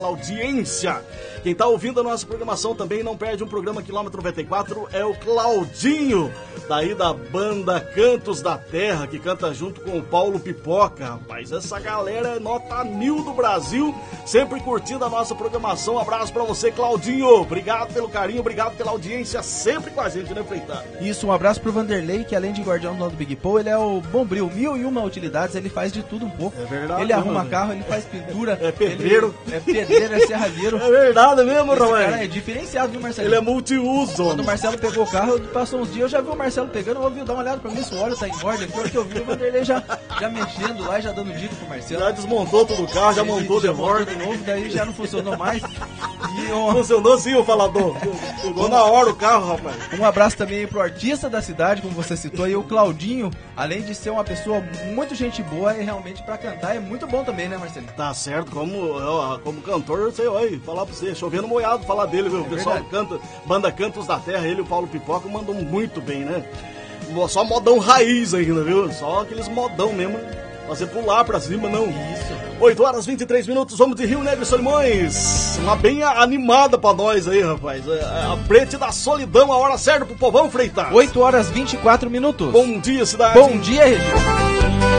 Audiência. Quem tá ouvindo a nossa programação também não perde um programa Quilômetro 94, é o Claudinho, daí da banda Cantos da Terra, que canta junto com o Paulo Pipoca. Rapaz, essa galera é nota 1000 do Brasil, sempre curtindo a nossa programação. Um abraço pra você, Claudinho. Obrigado pelo carinho, obrigado pela audiência, sempre com a gente, né, Freitas? Isso, um abraço pro Vanderlei, que além de guardião do Big Paul, ele é o Bombril, 1001 utilidades, ele faz de tudo um pouco. É verdade. Ele arruma carro, ele faz pintura. É pedreiro. É pedreiro, é serralheiro. É verdade mesmo, Esse Rafael. cara é diferenciado, viu, Marcelo? Ele é multiuso. Quando o Marcelo pegou o carro, passou uns dias, eu já vi o Marcelo pegando, eu ouvi, dá uma olhada pra mim se o óleo tá em ordem. Pior que eu vi o Vanderlei já mexendo lá e já dando dica pro Marcelo. Já desmontou todo o carro, já montou de volta. De novo, daí já não funcionou mais. Funcionou sim, o falador. Chegou na hora o carro, rapaz. Um abraço também pro artista da cidade, como você citou aí, o Claudinho. Além de ser uma pessoa muito gente boa, e realmente pra cantar é muito bom também, né, Marcelo? Tá certo, como cantor, eu sei, olha, falar pra você, chovendo molhado falar dele, viu? O pessoal canta, banda Cantos da Terra, ele e o Paulo Pipoca mandam muito bem, né? Só modão raiz ainda, viu? Só aqueles modão mesmo, fazer pular pra cima, não. Isso. 8 horas 23 minutos, vamos de Rio Negro e Solimões. Uma bem animada pra nós aí, rapaz. A Prete da Solidão, a hora certa pro povão, Freitas. 8 horas 24 minutos. Bom dia, cidade. Bom dia, região.